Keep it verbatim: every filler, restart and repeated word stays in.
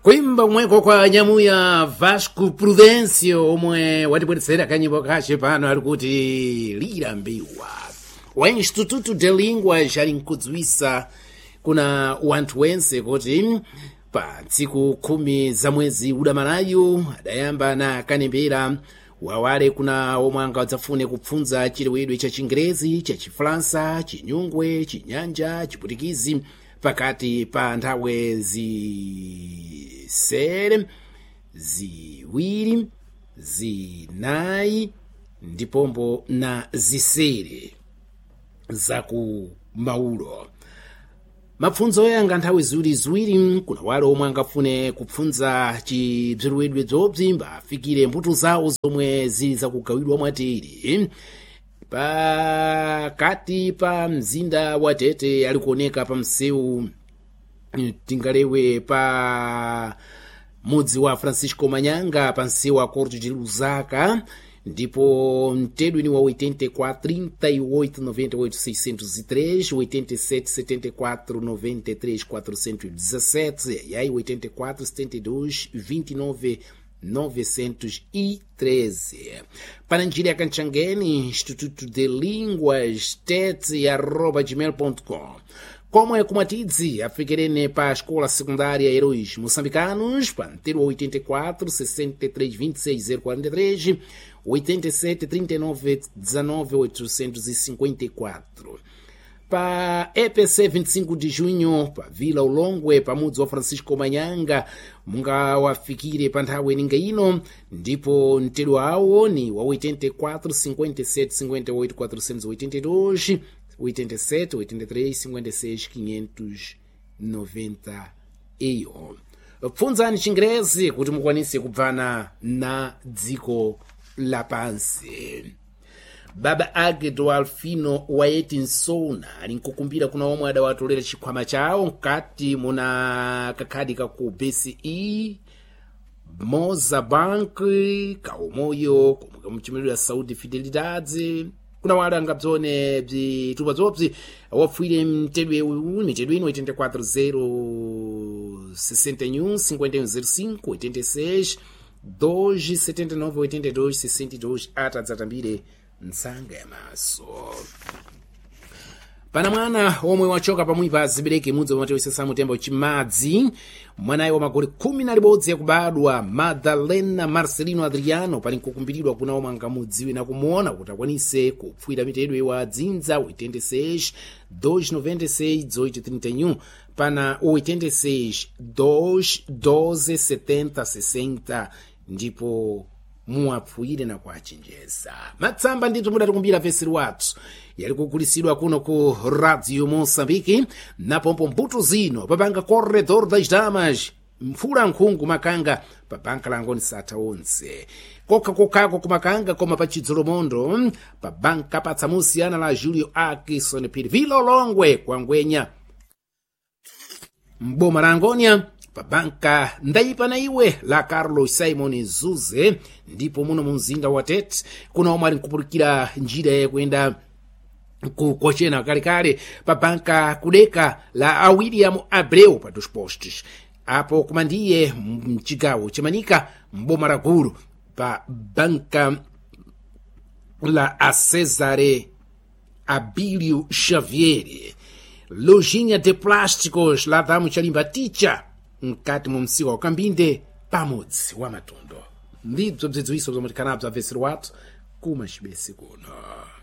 Kuimba mweko kwa nyamuya Vasco Prudencio omwe watibweretsera kanyimbo kace pano ali kuti lirambiwa wa Instituto de Linguas ali nkudziwisa kuna wanthu wense kuti pa tsiku khumi za mwezi udamalayu adayamba na kanembera wawale kuna omwe angadzafune kupfunza chilewedwe cha Chingerezi, cha Chifaransa, Chinyungwe, Chinyanja, Chiputikizi pakati pa nthawe zisere ziwiri zinayi ndipombo na zisere zaku maulo. Mapfunzo yanga nthawi ziwiri ziwiri kuna wale omwe angafune kupfunza chibzerewedwe zobzimba afikire mbuto zawo zomwe zili zakugawidwa mwatiri pakati pa mzinda wa Tete ali kuoneka pa msewu Tingalewe pa mudzi wa Francisco Manyanga pa msewu wa Corte de Lusaka, ndipo mtedwe ni wa oitenta e quatro, trinta e oito, noventa e oito, seiscentos e três, oitenta e sete, setenta e quatro, noventa e três, quatrocentos e dezessete, e aí oitenta e quatro, setenta e dois, vinte e nove, novecentos e treze. Pananjira Kanchangeni, Instituto de Línguas, tete arroba gmail ponto com. Como é kumatidzi afikerene pa escola secundária Heróis Moçambicanos, panteiro oitenta e quatro, sessenta e três, vinte e seis, zero quarenta e três, oitenta e sete, trinta e nove, dezenove, oitocentos e cinquenta e quatro. Pa E P C vinte e cinco de junho, pa Vila Ulongwe, pa mudzi wa Francisco Manyanga, munga wafikire pa nthawe ninga ino, ndipo mtero awo ni wa oitenta e quatro, cinquenta e sete, cinquenta e oito, quatrocentos e oitenta e dois, oitenta e sete, oitenta e três, cinquenta e seis, quinhentos e noventa e um. Pfunzani Chingerezi kuti mukwanise kubvana na dziko lapansi. Baba ake do Alfino Waeti Nsona ali nkukumbira kuna omwe adawatolera chikhwama chawo nkati muna kakhadi kaku B C E, Moza Bank, Kaumoyo, kumuka mchimiro ya Saudi Fidelidade. Kuna wale angabzone bzitupa zobzi wafwile mtedwe mtedwe ino oitenta e quatro, zero sessenta e um, cinquenta e um, zero cinco, oitenta e seis, dois, setenta e nove, oitenta e dois, sessenta e dois atadzatambire nsanga ya maso. Pana mwana omwe wachoka pamwi pa zibereke mudzi wa Mateyu Sesamu tembo chimadzi, mwanaye wa magoli kumi na libodzi yakubadwa Madalena Marcelino Adriano pali nkukumbiridwa kuna omwe angamudziwe na kumuona kuti akwanise kupfwira mitedwe wa dzinza oitenta e seis, duzentos e noventa e seis, dezoito e trinta e um, pana oitenta e seis, dois, doze, setenta, sessenta, ndipo muapfuire na kuachenjeza. Matsamba ndito mudatikumbira veseri wathu yali kukulisidwa kuno ku Radio Moçambique na pompo mbuto zino papanga Corredor das Damas mfula nkhungu makanga pabanka langoni sata onse koka kokako kumakanga koma pa Chidzolomondo pabanka patsamusiyana la Julio Akison Piri Vila Ulongwe kwangwenya mboma langonia pabanka ndaipa na iwe la Carlos Simon Zuze, ndipo muno mumzinda wa Tete kuna omwe ali nkupurikira njira yakwenda kukochena kalikale pabanka kudeka la William Abreu pa dos postos apo kumandiye mchigawo chamanika mboma la Gulu pa banka la a Cesare Abilio Xavier, lojinha de plásticos la damu chalimba ticha nkati mumsiwa wa Kambinde pamudzi wa Matondo. Ndidzo bzidziwiso bzomwe tikhanabzo aveseri wathu kuma chibesi kuno.